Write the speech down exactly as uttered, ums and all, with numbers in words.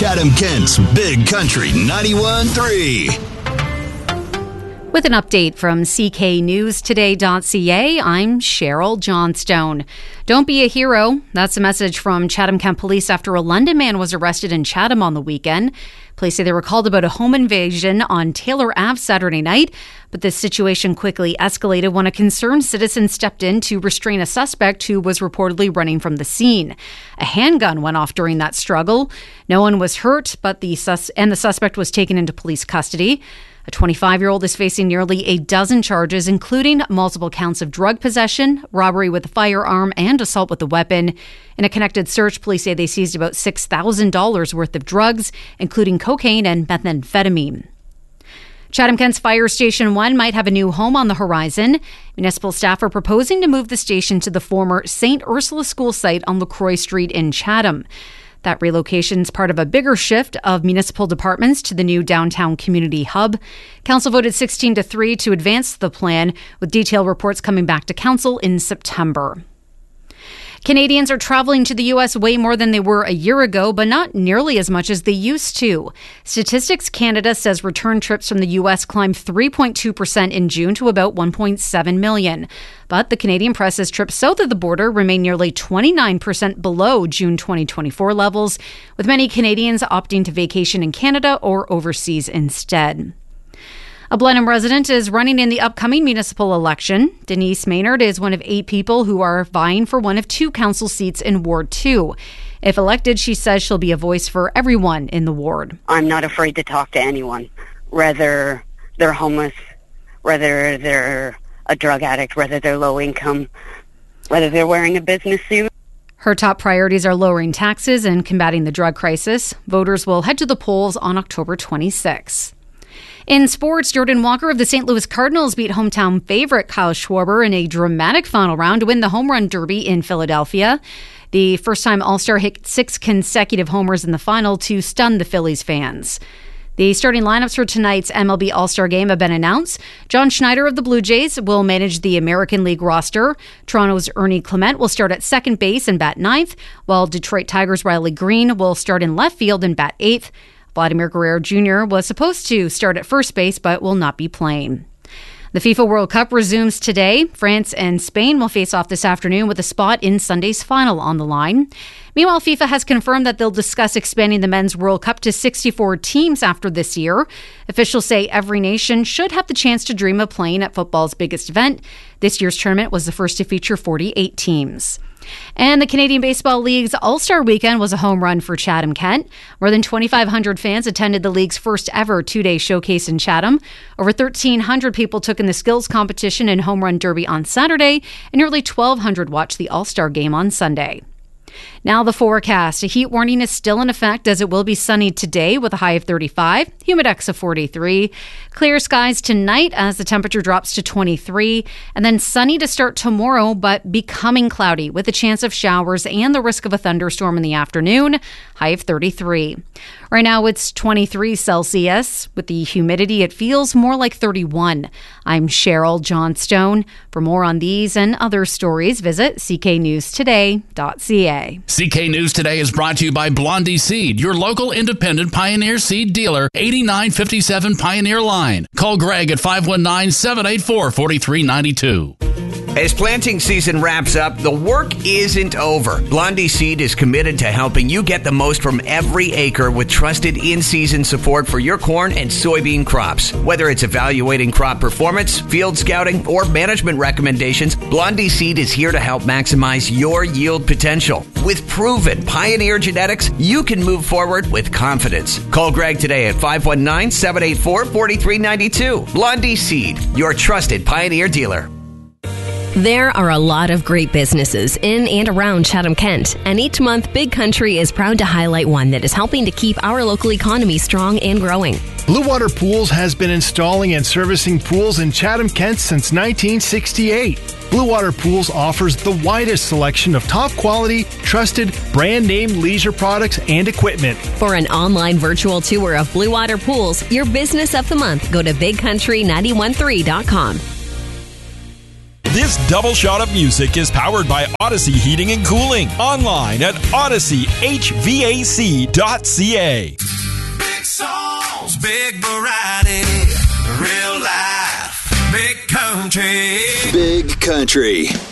Chatham-Kent's Big Country ninety-one point three. With an update from C K News Today dot C A, I'm Cheryl Johnstone. Don't be a hero. That's a message from Chatham-Kent Police after a London man was arrested in Chatham on the weekend. Police say they were called about a home invasion on Taylor Avenue Saturday night, but this situation quickly escalated when a concerned citizen stepped in to restrain a suspect who was reportedly running from the scene. A handgun went off during that struggle. No one was hurt, but the sus- and the suspect was taken into police custody. A twenty-five-year-old is facing nearly a dozen charges, including multiple counts of drug possession, robbery with a firearm, and assault with a weapon. In a connected search, police say they seized about six thousand dollars worth of drugs, including cocaine and methamphetamine. Chatham-Kent's Fire Station one might have a new home on the horizon. Municipal staff are proposing to move the station to the former Saint Ursula School site on LaCroix Street in Chatham. That relocation is part of a bigger shift of municipal departments to the new downtown community hub. Council voted sixteen to three to advance the plan, with detailed reports coming back to council in September. Canadians are traveling to the U S way more than they were a year ago, but not nearly as much as they used to. Statistics Canada says return trips from the U S climbed three point two percent in June to about one point seven million. But the Canadian press says trips south of the border remain nearly twenty-nine percent below June twenty twenty-four levels, with many Canadians opting to vacation in Canada or overseas instead. A Blenheim resident is running in the upcoming municipal election. Denise Maynard is one of eight people who are vying for one of two council seats in Ward two. If elected, she says she'll be a voice for everyone in the ward. I'm not afraid to talk to anyone, whether they're homeless, whether they're a drug addict, whether they're low income, whether they're wearing a business suit. Her top priorities are lowering taxes and combating the drug crisis. Voters will head to the polls on October twenty-sixth. In sports, Jordan Walker of the Saint Louis Cardinals beat hometown favorite Kyle Schwarber in a dramatic final round to win the home run derby in Philadelphia. The first time All-Star hit six consecutive homers in the final to stun the Phillies fans. The starting lineups for tonight's M L B All-Star Game have been announced. John Schneider of the Blue Jays will manage the American League roster. Toronto's Ernie Clement will start at second base and bat ninth, while Detroit Tigers' Riley Green will start in left field and bat eighth. Vladimir Guerrero Junior was supposed to start at first base, but will not be playing. The FIFA World Cup resumes today. France and Spain will face off this afternoon with a spot in Sunday's final on the line. Meanwhile, FIFA has confirmed that they'll discuss expanding the Men's World Cup to sixty-four teams after this year. Officials say every nation should have the chance to dream of playing at football's biggest event. This year's tournament was the first to feature forty-eight teams. And the Canadian Baseball League's All-Star Weekend was a home run for Chatham-Kent. More than twenty-five hundred fans attended the league's first ever two-day showcase in Chatham. Over thirteen hundred people took in the skills competition and home run derby on Saturday, and nearly twelve hundred watched the All-Star game on Sunday. Now the forecast. A heat warning is still in effect as it will be sunny today with a high of thirty-five, humidex of forty-three. Clear skies tonight as the temperature drops to twenty-three, and then sunny to start tomorrow but becoming cloudy with a chance of showers and the risk of a thunderstorm in the afternoon, high of thirty-three. Right now it's twenty-three Celsius. With the humidity, it feels more like thirty-one. I'm Cheryl Johnstone. For more on these and other stories, visit c k news today dot c a. C K News Today is brought to you by Blondie Seed, your local independent Pioneer Seed dealer, eighty-nine fifty-seven Pioneer Line. Call Greg at five one nine, seven eight four, four three nine two. As planting season wraps up, the work isn't over. Blondie Seed is committed to helping you get the most from every acre with trusted in-season support for your corn and soybean crops. Whether it's evaluating crop performance, field scouting, or management recommendations, Blondie Seed is here to help maximize your yield potential. With proven Pioneer genetics, you can move forward with confidence. Call Greg today at five one nine, seven eight four, four three nine two. Blondie Seed, your trusted Pioneer dealer. There are a lot of great businesses in and around Chatham-Kent, and each month Big Country is proud to highlight one that is helping to keep our local economy strong and growing. Blue Water Pools has been installing and servicing pools in Chatham-Kent since nineteen sixty-eight. Blue Water Pools offers the widest selection of top quality, trusted, brand name leisure products and equipment. For an online virtual tour of Blue Water Pools, your business of the month, go to big country nine one three dot com. This double shot of music is powered by Odyssey Heating and Cooling. Online at odyssey h v a c dot c a. Big songs, big variety, real life, big country. Big Country.